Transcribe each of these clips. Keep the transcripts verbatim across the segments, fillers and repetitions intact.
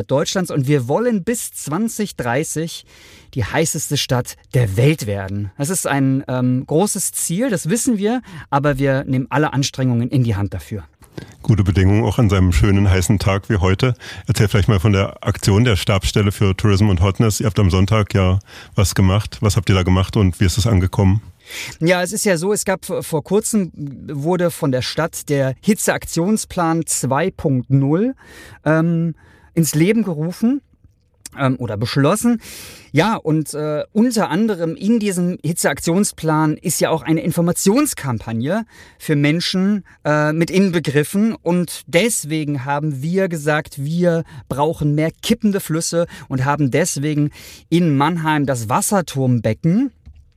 Deutschlands und wir wollen bis zwanzig dreißig die heißeste Stadt der Welt werden. Das ist ein ähm, großes Ziel, das wissen wir, aber wir nehmen alle Anstrengungen in die Hand dafür. Gute Bedingungen auch an seinem schönen heißen Tag wie heute. Erzähl vielleicht mal von der Aktion der Stabsstelle für Tourism und Hotness. Ihr habt am Sonntag ja was gemacht. Was habt ihr da gemacht und wie ist es angekommen? Ja, es ist ja so, es gab vor kurzem, wurde von der Stadt der Hitzeaktionsplan zwei Punkt null ähm, ins Leben gerufen. Oder beschlossen. Ja, und äh, unter anderem in diesem Hitzeaktionsplan ist ja auch eine Informationskampagne für Menschen äh, mit inbegriffen. Und deswegen haben wir gesagt, wir brauchen mehr kippende Flüsse und haben deswegen in Mannheim das Wasserturmbecken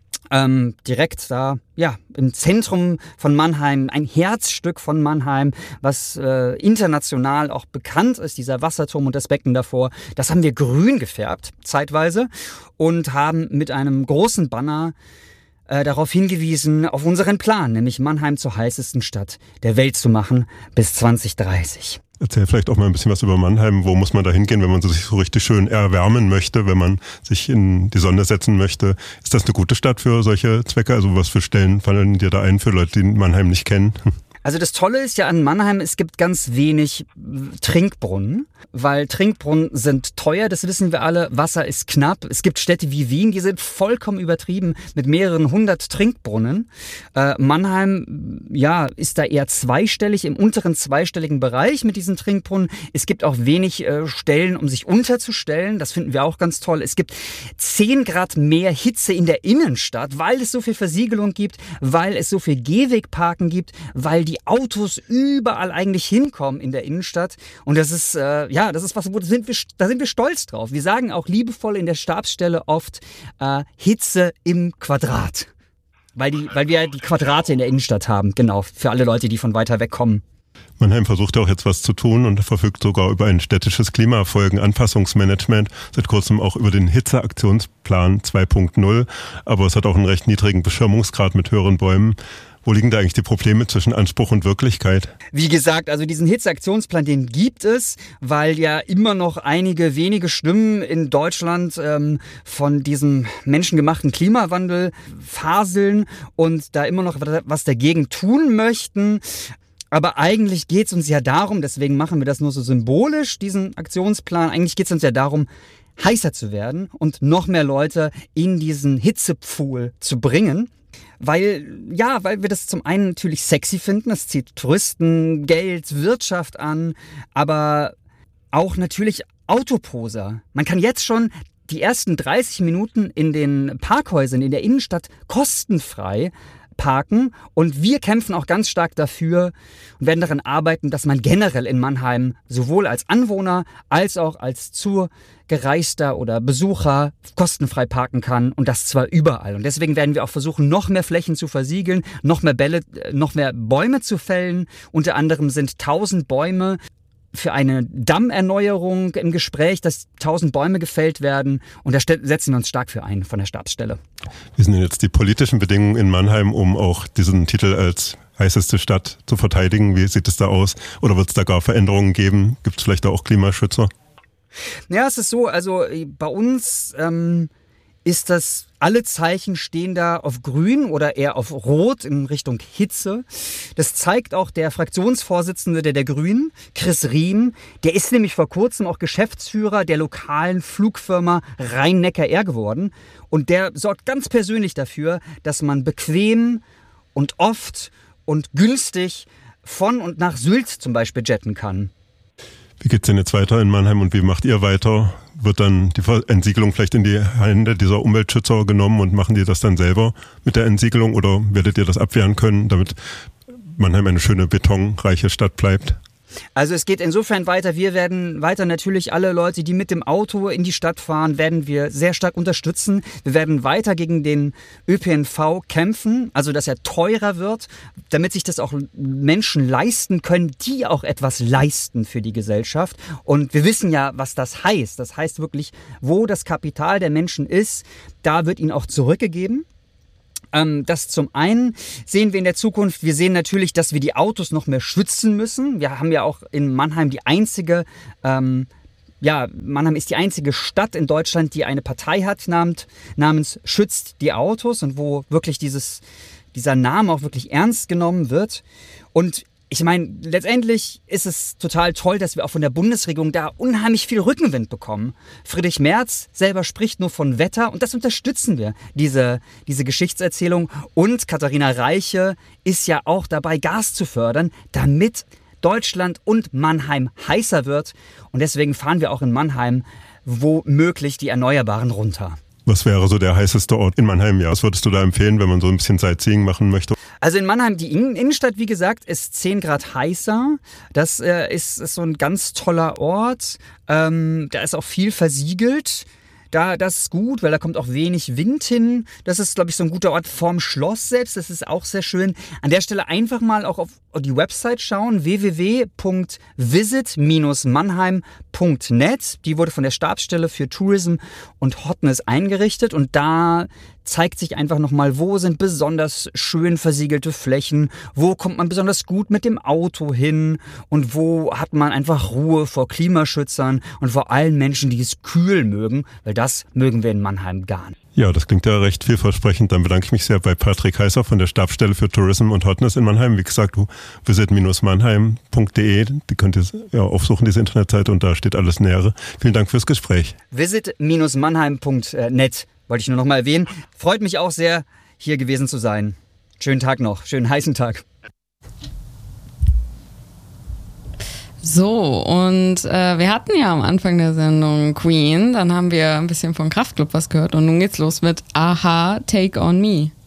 ähm, direkt da, ja, im Zentrum von Mannheim, ein Herzstück von Mannheim, was äh, international auch bekannt ist, dieser Wasserturm und das Becken davor. Das haben wir grün gefärbt, zeitweise, und haben mit einem großen Banner äh, darauf hingewiesen, auf unseren Plan, nämlich Mannheim zur heißesten Stadt der Welt zu machen bis zwanzig dreißig. Erzähl vielleicht auch mal ein bisschen was über Mannheim. Wo muss man da hingehen, wenn man sich so richtig schön erwärmen möchte, wenn man sich in die Sonne setzen möchte? Ist das eine gute Stadt für solche Zwecke? Also was für Stellen fallen dir da ein für Leute, die Mannheim nicht kennen? Also das Tolle ist ja an Mannheim, es gibt ganz wenig Trinkbrunnen, weil Trinkbrunnen sind teuer, das wissen wir alle. Wasser ist knapp. Es gibt Städte wie Wien, die sind vollkommen übertrieben mit mehreren hundert Trinkbrunnen. Äh, Mannheim, ja, ist da eher zweistellig, im unteren zweistelligen Bereich mit diesen Trinkbrunnen. Es gibt auch wenig äh, Stellen, um sich unterzustellen. Das finden wir auch ganz toll. Es gibt zehn Grad mehr Hitze in der Innenstadt, weil es so viel Versiegelung gibt, weil es so viel Gehwegparken gibt, weil die die Autos überall eigentlich hinkommen in der Innenstadt. Und das ist, äh, ja, das ist was, wo sind wir, da sind wir stolz drauf. Wir sagen auch liebevoll in der Stabsstelle oft äh, Hitze im Quadrat. Weil, die, weil wir die Quadrate in der Innenstadt haben, genau, für alle Leute, die von weiter weg kommen. Mannheim versucht ja auch jetzt was zu tun und verfügt sogar über ein städtisches Klimafolgenanpassungsmanagement, seit kurzem auch über den Hitzeaktionsplan zwei Punkt null, aber es hat auch einen recht niedrigen Beschirmungsgrad mit höheren Bäumen. Wo liegen da eigentlich die Probleme zwischen Anspruch und Wirklichkeit? Wie gesagt, also diesen Hitzeaktionsplan, den gibt es, weil ja immer noch einige wenige Stimmen in Deutschland ähm, von diesem menschengemachten Klimawandel faseln und da immer noch was dagegen tun möchten. Aber eigentlich geht es uns ja darum, deswegen machen wir das nur so symbolisch, diesen Aktionsplan, eigentlich geht es uns ja darum, heißer zu werden und noch mehr Leute in diesen Hitzepfuhl zu bringen. Weil, ja, weil wir das zum einen natürlich sexy finden, das zieht Touristen, Geld, Wirtschaft an, aber auch natürlich Autoposer. Man kann jetzt schon die ersten dreißig Minuten in den Parkhäusern in der Innenstadt kostenfrei parken und wir kämpfen auch ganz stark dafür und werden daran arbeiten, dass man generell in Mannheim sowohl als Anwohner als auch als Zugereister oder Besucher kostenfrei parken kann und das zwar überall. Und deswegen werden wir auch versuchen, noch mehr Flächen zu versiegeln, noch mehr Bälle, noch mehr Bäume zu fällen. Unter anderem sind tausend Bäume für eine Dammerneuerung im Gespräch, dass tausend Bäume gefällt werden. Und da setzen wir uns stark für ein von der Stabsstelle. Wie sind denn jetzt die politischen Bedingungen in Mannheim, um auch diesen Titel als heißeste Stadt zu verteidigen? Wie sieht es da aus? Oder wird es da gar Veränderungen geben? Gibt es vielleicht da auch Klimaschützer? Ja, es ist so, also bei uns ähm, ist das, alle Zeichen stehen da auf grün oder eher auf rot in Richtung Hitze. Das zeigt auch der Fraktionsvorsitzende der, der Grünen, Chris Riem. Der ist nämlich vor kurzem auch Geschäftsführer der lokalen Flugfirma Rhein-Neckar-Air geworden. Und der sorgt ganz persönlich dafür, dass man bequem und oft und günstig von und nach Sylt zum Beispiel jetten kann. Wie geht's denn jetzt weiter in Mannheim und wie macht ihr weiter? Wird dann die Entsiegelung vielleicht in die Hände dieser Umweltschützer genommen und machen die das dann selber mit der Entsiegelung oder werdet ihr das abwehren können, damit Mannheim eine schöne betonreiche Stadt bleibt? Also es geht insofern weiter, wir werden weiter natürlich alle Leute, die mit dem Auto in die Stadt fahren, werden wir sehr stark unterstützen. Wir werden weiter gegen den Ö P N V kämpfen, also dass er teurer wird, damit sich das auch Menschen leisten können, die auch etwas leisten für die Gesellschaft. Und wir wissen ja, was das heißt. Das heißt wirklich, wo das Kapital der Menschen ist, da wird ihnen auch zurückgegeben. Das zum einen sehen wir in der Zukunft, wir sehen natürlich, dass wir die Autos noch mehr schützen müssen. Wir haben ja auch in Mannheim die einzige ähm, ja, Mannheim ist die einzige Stadt in Deutschland, die eine Partei hat namens, namens Schützt die Autos und wo wirklich dieses, dieser Name auch wirklich ernst genommen wird. Und ich meine, letztendlich ist es total toll, dass wir auch von der Bundesregierung da unheimlich viel Rückenwind bekommen. Friedrich Merz selber spricht nur von Wetter und das unterstützen wir, diese, diese Geschichtserzählung. Und Katharina Reiche ist ja auch dabei, Gas zu fördern, damit Deutschland und Mannheim heißer wird. Und deswegen fahren wir auch in Mannheim womöglich die Erneuerbaren runter. Was wäre so der heißeste Ort in Mannheim? Ja, was würdest du da empfehlen, wenn man so ein bisschen Sightseeing machen möchte? Also in Mannheim, die Innenstadt, wie gesagt, ist zehn Grad heißer. Das äh, ist, ist so ein ganz toller Ort. Ähm, da ist auch viel versiegelt. Da, das ist gut, weil da kommt auch wenig Wind hin. Das ist, glaube ich, so ein guter Ort vorm Schloss selbst. Das ist auch sehr schön. An der Stelle einfach mal auch auf die Website schauen, w w w punkt visit dash mannheim punkt net. Die wurde von der Stabsstelle für Tourism und Hotness eingerichtet und da zeigt sich einfach nochmal, wo sind besonders schön versiegelte Flächen, wo kommt man besonders gut mit dem Auto hin und wo hat man einfach Ruhe vor Klimaschützern und vor allen Menschen, die es kühl mögen, weil das mögen wir in Mannheim gar nicht. Ja, das klingt ja recht vielversprechend. Dann bedanke ich mich sehr bei Patrick Heißer von der Stabsstelle für Tourism und Hotness in Mannheim. Wie gesagt, visit dash mannheim punkt de. Die könnt ihr ja aufsuchen, diese Internetseite, und da steht alles Nähere. Vielen Dank fürs Gespräch. visit dash mannheim punkt net wollte ich nur noch mal erwähnen. Freut mich auch sehr, hier gewesen zu sein. Schönen Tag noch, schönen heißen Tag. So, und äh, wir hatten ja am Anfang der Sendung Queen, dann haben wir ein bisschen von Kraftklub was gehört und nun geht's los mit Aha, Take on Me.